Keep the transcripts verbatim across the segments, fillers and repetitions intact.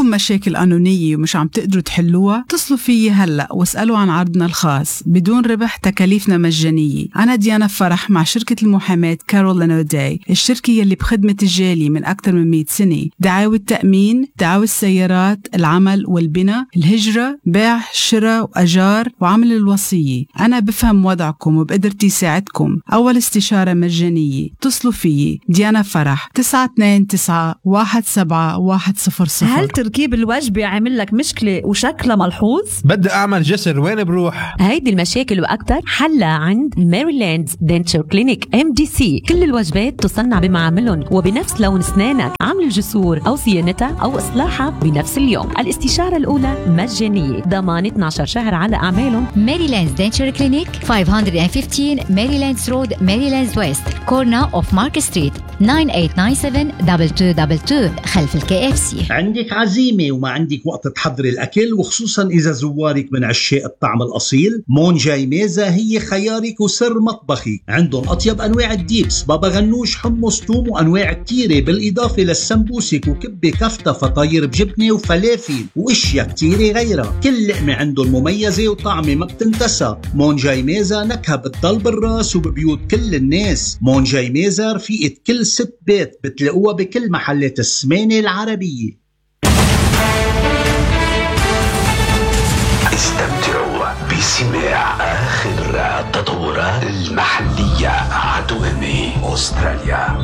عندكم مشاكل قانونية ومش عم تقدروا تحلوها؟ اتصلوا فيي هلأ واسألوا عن عرضنا الخاص بدون ربح، تكاليفنا مجانية. أنا ديانا فرح مع شركة المحاماة كارول لين أوداي، الشركة يلي بخدمة الجالية من أكثر من مئة سنة. دعاوى التأمين، دعاوى السيارات، العمل والبناء، الهجرة، بيع، شراء وأجار، وعمل الوصية. أنا بفهم وضعكم وبقدرتي ساعدكم. أول استشارة مجانية. اتصلوا فيي ديانا فرح تسعة اثنين تسعة واحد سبعة واحد صفر صفر. هل تركيب الوجبة عامل لك مشكلة وشكلها ملحوظ؟ بدي أعمل جسر، وين بروح؟ هيدي المشاكل وأكتر حلها عند ميريلاند دنتشر كلينيك إم دي سي. كل الوجبات تصنع بمعاملهم وبنفس لون أسنانك. عمل الجسور أو صيانتها أو إصلاحها بنفس اليوم. الاستشارة الأولى مجانية، ضمان اثني عشر شهر على أعمالهم. ميريلاند دنتشر كلينيك خمسمية وخمستاشر ميريلاندز رود، ميريلاندز ويست، كورنا اوف مارك ستريت، تسعة ثمانية تسعة سبعة اثنين اثنين اثنين اثنين خلف الكي اف سي. عندك عزيمة وما عندك وقت تحضري الأكل، وخصوصا إذا زوارك من عشاق الطعم الأصيل، مون جاي ميزة هي خيارك وسر مطبخي. عندهم أطيب أنواع الديبس، بابا غنوش، حمص، توم، وأنواع كتيرة، بالإضافة للسمبوسك وكبة كفتة، فطاير بجبنة وفلافل وإشياء كتيرة غيرها. كل لقمة عندهم مميزة وطعمة ما بتنتسى. مون جاي ميزة نكهة بتضل بالراس وببيوت كل الناس. مون جاي ميزة رفيقة كل ست بيت، بتلاقوها بكل محلات السمانة العربية. استمتعوا بسماع آخر التطورات المحلية عدواني أستراليا.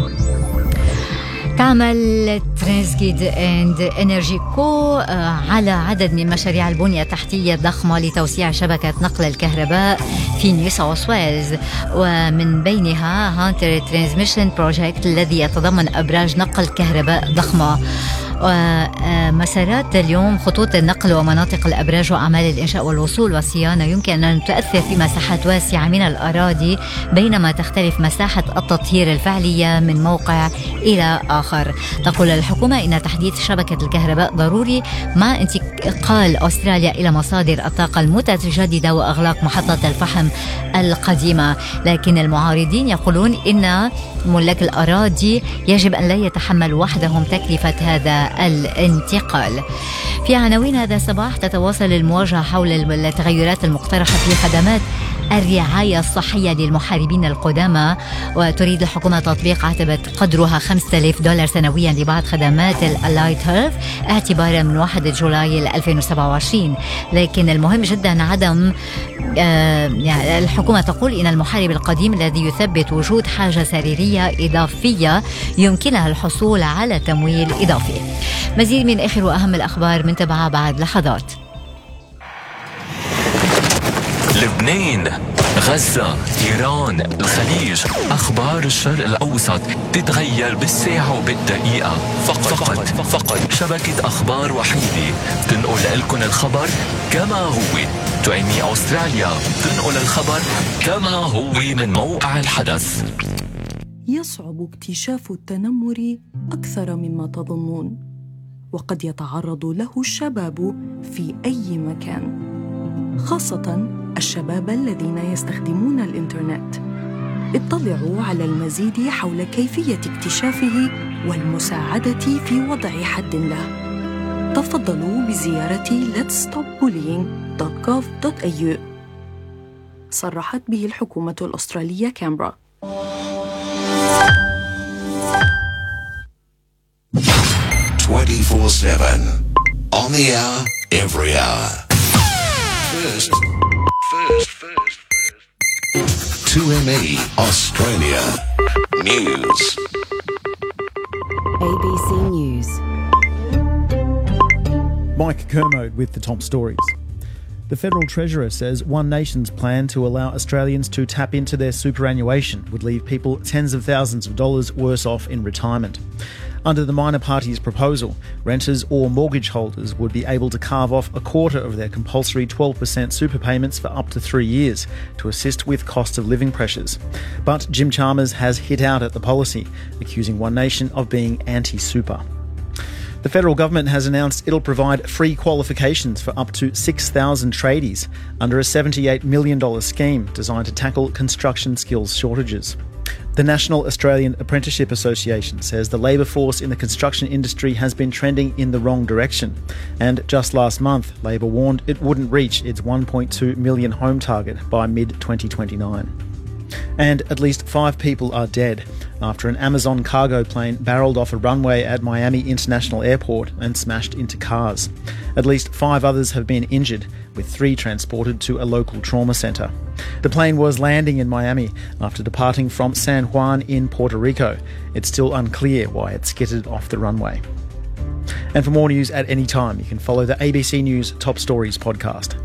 تعمل ترانسجيد اند انرجي كو على عدد من مشاريع البنية التحتية الضخمة لتوسيع شبكة نقل الكهرباء في نيو ساوث ويلز، ومن بينها هانتر ترانسميشن بروجكت الذي يتضمن أبراج نقل كهرباء ضخمة. ومسارات اليوم خطوط النقل ومناطق الأبراج وأعمال الإنشاء والوصول والصيانة يمكن أن تؤثر في مساحات واسعة من الأراضي، بينما تختلف مساحة التطهير الفعلية من موقع إلى آخر. تقول الحكومة إن تحديث شبكة الكهرباء ضروري مع انتقال أستراليا إلى مصادر الطاقة المتجددة وإغلاق محطة الفحم القديمة، لكن المعارضين يقولون إن ملاك الأراضي يجب أن لا يتحمل وحدهم تكلفة هذا الانتقال. في عناوين هذا الصباح، تتواصل المواجهة حول التغيرات المقترحة في خدمات الرعاية الصحية للمحاربين القدامى، وتريد الحكومة تطبيق عتبة قدرها خمسة آلاف دولار سنويا لبعض خدمات الألايت هيلث اعتبارا من واحد جولاي ألفين وسبعة وعشرين. لكن المهم جدا عدم آه يعني الحكومة تقول إن المحارب القديم الذي يثبت وجود حاجة سريرية إضافية يمكنها الحصول على تمويل إضافي. مزيد من آخر وأهم الأخبار من تبعها بعد لحظات. لبنان، غزة، إيران، الخليج، أخبار الشرق الأوسط تتغير بالساعة وبالدقيقة. فقط فقط, فقط شبكة أخبار وحيدة تنقل لكم الخبر كما هو. تعيني أستراليا تنقل الخبر كما هو من موقع الحدث. يصعب اكتشاف التنمر أكثر مما تظنون، وقد يتعرض له الشباب في أي مكان، خاصة الشباب الذين يستخدمون الإنترنت. اطلعوا على المزيد حول كيفية اكتشافه والمساعدة في وضع حد له. تفضلوا بزيارة let's stop bullying dot gov dot a u. صرحت به الحكومة الأسترالية كامبرا. twenty-four seven on the hour, every hour. First, first, first, first. two M E Australia News. A B C News. Mike Kermode with the top stories. The Federal Treasurer says One Nation's plan to allow Australians to tap into their superannuation would leave people tens of thousands of dollars worse off in retirement. Under the minor party's proposal, renters or mortgage holders would be able to carve off a quarter of their compulsory twelve percent super payments for up to three years to assist with cost of living pressures. But Jim Chalmers has hit out at the policy, accusing One Nation of being anti-super. The federal government has announced it'll provide free qualifications for up to six thousand tradies under a seventy-eight million dollars scheme designed to tackle construction skills shortages. The National Australian Apprenticeship Association says the labour force in the construction industry has been trending in the wrong direction. And just last month, Labor warned it wouldn't reach its one point two million home target by mid twenty twenty-nine. And at least five people are dead after an Amazon cargo plane barreled off a runway at Miami International Airport and smashed into cars. At least five others have been injured, with three transported to a local trauma centre. The plane was landing in Miami after departing from San Juan in Puerto Rico. It's still unclear why it skidded off the runway. And for more news at any time, you can follow the A B C News Top Stories podcast.